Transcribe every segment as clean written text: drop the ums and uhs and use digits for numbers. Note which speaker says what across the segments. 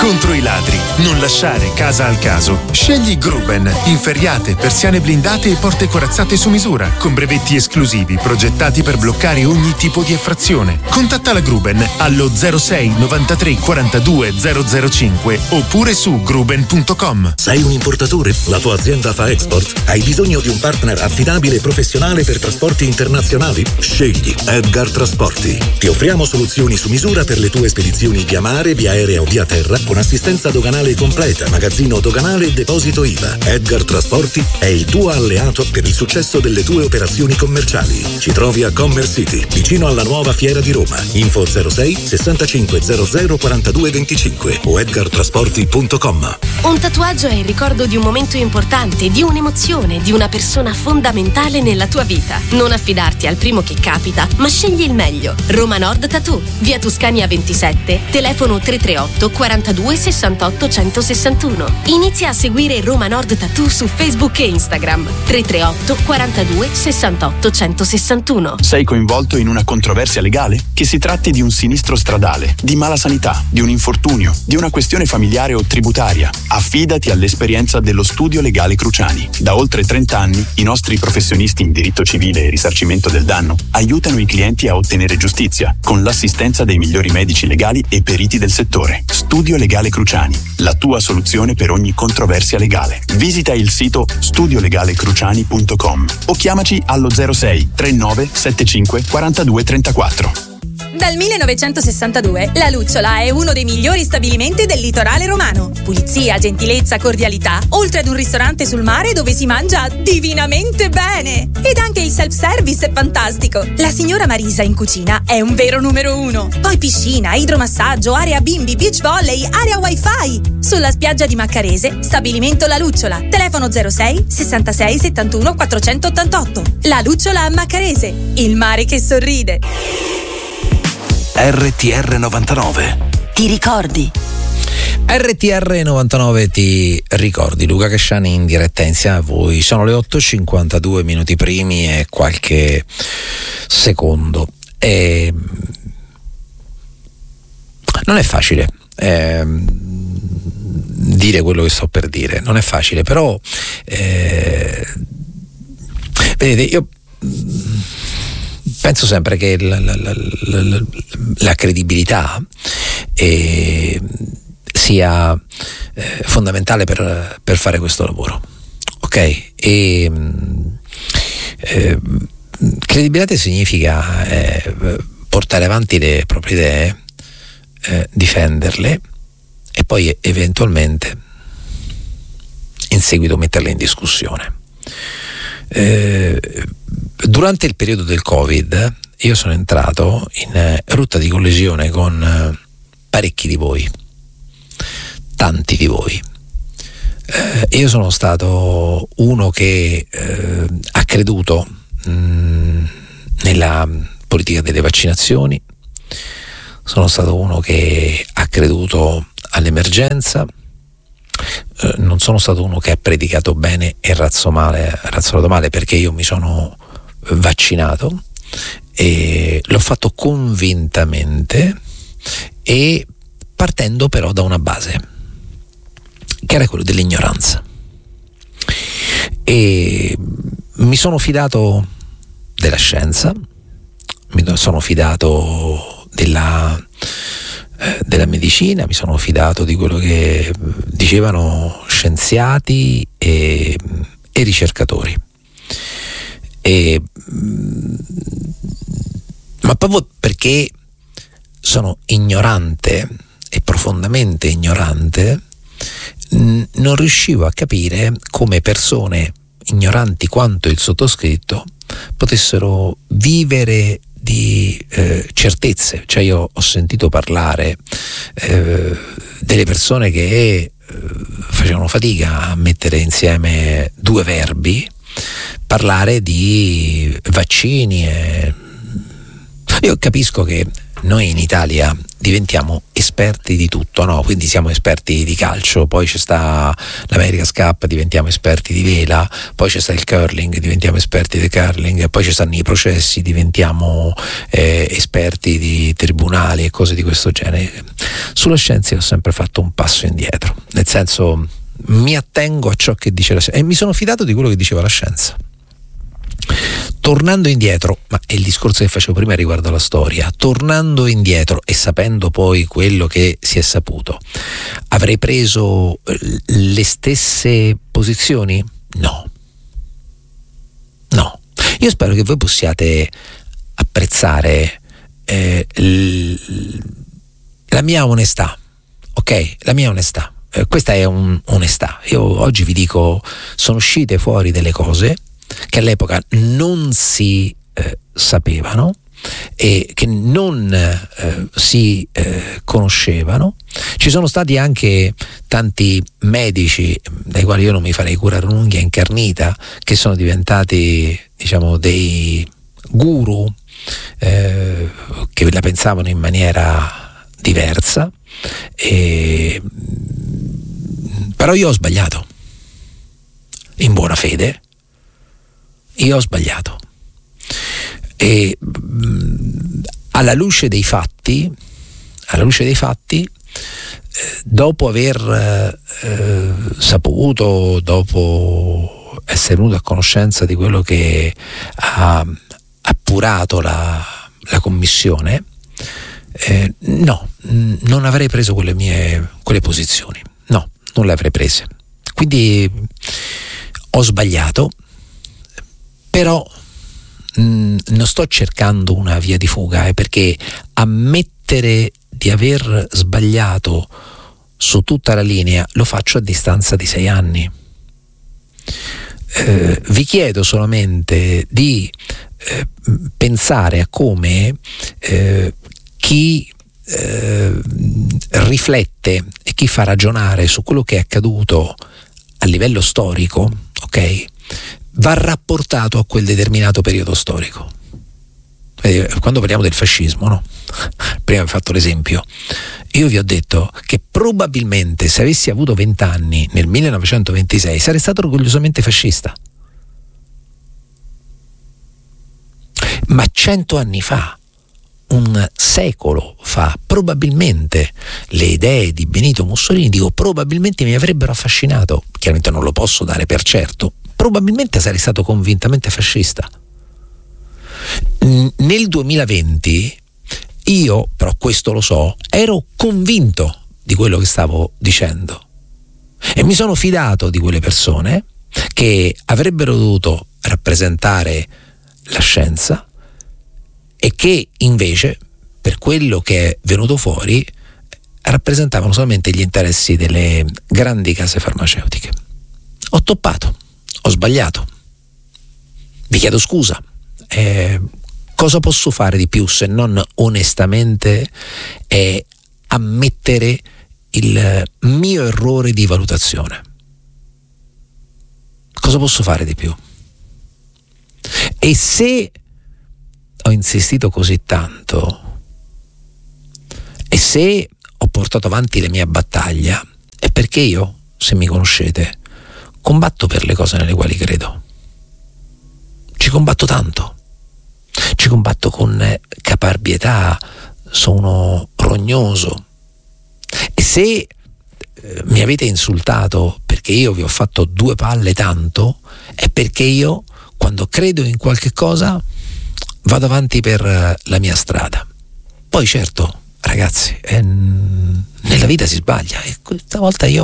Speaker 1: Contro i ladri, non lasciare casa al caso. Scegli Gruben, inferriate, persiane blindate e porte corazzate su misura, con brevetti esclusivi progettati per bloccare ogni tipo di effrazione. Contatta la Gruben allo 06 93 42 005 oppure su gruben.com.
Speaker 2: Sei un importatore? La tua azienda fa export? Hai bisogno di un partner affidabile e professionale per trasporti internazionali? Scegli Edgar Trasporti. Ti offriamo soluzioni su misura per le tue spedizioni via mare, via aerea o via terra, con assistenza doganale completa, magazzino doganale e deposito IVA. Edgar Trasporti è il tuo alleato per il successo delle tue operazioni commerciali. Ci trovi a Commerce City, vicino alla nuova Fiera di Roma. Info 06 65 00 42 25 o edgartrasporti.com.
Speaker 3: Un tatuaggio è il ricordo di un momento importante, di un'emozione, di una persona fondamentale nella tua vita. Non affidarti al primo che capita, ma scegli il meglio. Roma Nord Tattoo, via Tuscania 27, telefono 338 42 68 161. Inizia a seguire Roma Nord Tattoo su Facebook e Instagram. 338 42 68 161.
Speaker 4: Sei coinvolto in una controversia legale? Che si tratti di un sinistro stradale, di mala sanità, di un infortunio, di una questione familiare o tributaria, affidati all'esperienza dello Studio Legale Cruciani. Da oltre 30 anni i nostri professionisti in diritto civile e risarcimento del danno aiutano i clienti a ottenere giustizia con l'assistenza dei migliori medici legali e periti del settore. Studio Legale Cruciani, la tua soluzione per ogni controversia legale. Visita il sito studiolegalecruciani.com o chiamaci allo 06 39 75 42 34.
Speaker 5: Dal 1962 La Lucciola è uno dei migliori stabilimenti del litorale romano. Pulizia, gentilezza, cordialità, oltre ad un ristorante sul mare dove si mangia divinamente bene. Ed anche il self-service è fantastico. La signora Marisa in cucina è un vero numero uno. Poi piscina, idromassaggio, area bimbi, beach volley, area wifi. Sulla spiaggia di Maccarese, stabilimento La Lucciola. Telefono 06 66 71 488. La Lucciola a Maccarese, il mare che sorride.
Speaker 2: RTR 99.
Speaker 3: Ti ricordi?
Speaker 6: RTR 99 ti ricordi. Luca Casciani in diretta insieme a voi. Sono le 8:52 minuti primi e qualche secondo. Non è facile dire quello che sto per dire, non è facile, però vedete, io penso sempre che la credibilità sia fondamentale per fare questo lavoro, ok? Credibilità significa portare avanti le proprie idee, difenderle e poi eventualmente in seguito metterle in discussione. Durante il periodo del Covid io sono entrato in rotta di collisione con parecchi di voi, tanti di voi. Io sono stato uno che ha creduto nella politica delle vaccinazioni, sono stato uno che ha creduto all'emergenza, non sono stato uno che ha predicato bene e razzolato male, perché io mi sono vaccinato e l'ho fatto convintamente e partendo però da una base che era quello dell'ignoranza, e mi sono fidato della scienza, mi sono fidato della medicina, mi sono fidato di quello che dicevano scienziati e ricercatori, ma proprio perché sono ignorante e profondamente ignorante, non riuscivo a capire come persone ignoranti quanto il sottoscritto potessero vivere di certezze. Cioè, io ho sentito parlare delle persone che facevano fatica a mettere insieme due verbi, parlare di vaccini io capisco che noi in Italia diventiamo esperti di tutto, no? Quindi siamo esperti di calcio, poi c'è sta l'America's Cup, diventiamo esperti di vela, poi c'è sta il curling, diventiamo esperti di curling, poi ci stanno i processi, diventiamo esperti di tribunali e cose di questo genere. Sulla scienza ho sempre fatto un passo indietro, nel senso mi attengo a ciò che dice la scienza e mi sono fidato di quello che diceva la scienza. Tornando indietro, ma è il discorso che facevo prima riguardo alla storia, tornando indietro e sapendo poi quello che si è saputo, avrei preso le stesse posizioni? No. Io spero che voi possiate apprezzare la mia onestà, ok? La mia onestà. Questa è onestà. Io oggi vi dico, sono uscite fuori delle cose che all'epoca non si sapevano e che non si conoscevano. Ci sono stati anche tanti medici dai quali io non mi farei curare un'unghia incarnita, che sono diventati, diciamo, dei guru che la pensavano in maniera diversa, però io ho sbagliato, in buona fede. Io ho sbagliato e alla luce dei fatti, dopo aver saputo, dopo essere venuto a conoscenza di quello che ha appurato la commissione, no, non avrei preso quelle posizioni, no, non le avrei prese. Quindi ho sbagliato, però non sto cercando una via di fuga, perché ammettere di aver sbagliato su tutta la linea lo faccio a distanza di 6 anni. Vi chiedo solamente di pensare a come chi riflette e chi fa ragionare su quello che è accaduto a livello storico, ok, va rapportato a quel determinato periodo storico. Quando parliamo del fascismo, no? Prima vi ho fatto l'esempio. Io vi ho detto che probabilmente se avessi avuto 20 anni nel 1926 sarei stato orgogliosamente fascista. Ma 100 anni fa, un secolo fa, probabilmente le idee di Benito Mussolini, dico probabilmente, mi avrebbero affascinato. Chiaramente non lo posso dare per certo. Probabilmente sarei stato convintamente fascista. Nel 2020 io, però questo lo so, ero convinto di quello che stavo dicendo e mi sono fidato di quelle persone che avrebbero dovuto rappresentare la scienza e che invece, per quello che è venuto fuori, rappresentavano solamente gli interessi delle grandi case farmaceutiche. Ho toppato, ho sbagliato, vi chiedo scusa. Cosa posso fare di più se non onestamente ammettere il mio errore di valutazione? Cosa posso fare di più? E se ho insistito così tanto e se ho portato avanti la mia battaglia, è perché io, se mi conoscete, combatto per le cose nelle quali credo. Ci combatto tanto. Ci combatto con caparbietà, sono rognoso. E se mi avete insultato perché io vi ho fatto 2 palle tanto, è perché io, quando credo in qualche cosa, vado avanti per la mia strada. Poi certo, ragazzi, nella vita si sbaglia e questa volta io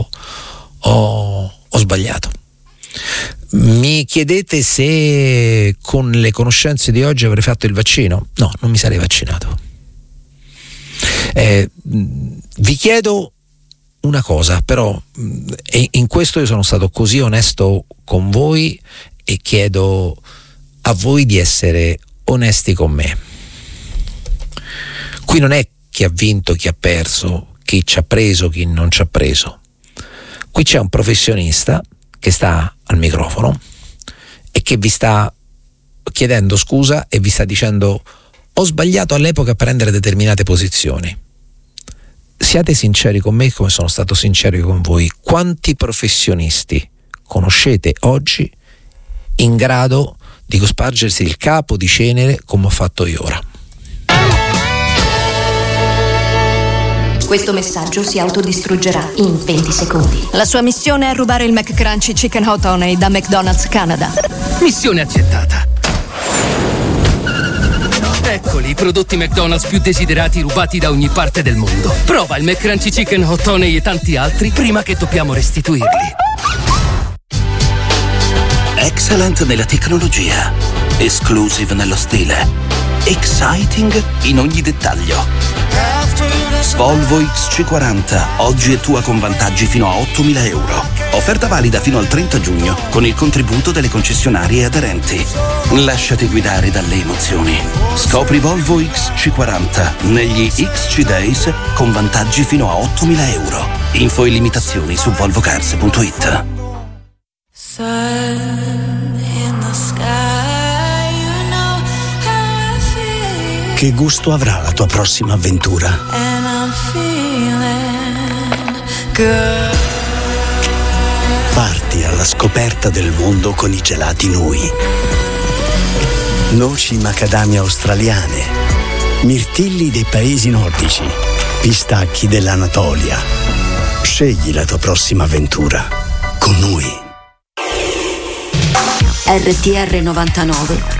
Speaker 6: ho sbagliato. Mi chiedete se con le conoscenze di oggi avrei fatto il vaccino? No, non mi sarei vaccinato. Vi chiedo una cosa, però, e in questo io sono stato così onesto con voi e chiedo a voi di essere onesti con me. Qui non è chi ha vinto, chi ha perso, chi ci ha preso, chi non ci ha preso. Qui c'è un professionista che sta al microfono e che vi sta chiedendo scusa e vi sta dicendo: ho sbagliato all'epoca a prendere determinate posizioni. Siate sinceri con me come sono stato sincero con voi. Quanti professionisti conoscete oggi in grado di cospargersi il capo di cenere come ho fatto io ora?
Speaker 7: Questo messaggio si autodistruggerà in 20 secondi.
Speaker 8: La sua missione è rubare il McCrunchy Chicken Hot Honey da McDonald's Canada.
Speaker 9: Missione accettata. Eccoli i prodotti McDonald's più desiderati rubati da ogni parte del mondo. Prova il McCrunchy Chicken Hot Honey e tanti altri prima che dobbiamo restituirli.
Speaker 10: Excellent nella tecnologia, exclusive nello stile, exciting in ogni dettaglio. Volvo XC40, oggi è tua con vantaggi fino a 8.000 euro. Offerta valida fino al 30 giugno con il contributo delle concessionarie aderenti. Lasciati guidare dalle emozioni. Scopri Volvo XC40 negli XC Days con vantaggi fino a 8.000 euro. Info e limitazioni su volvocars.it.
Speaker 11: Che gusto avrà la tua prossima avventura? Parti alla scoperta del mondo con i gelati Nui. Noci macadamia australiane, mirtilli dei paesi nordici, pistacchi dell'Anatolia. Scegli la tua prossima avventura con Nui.
Speaker 7: RTR 99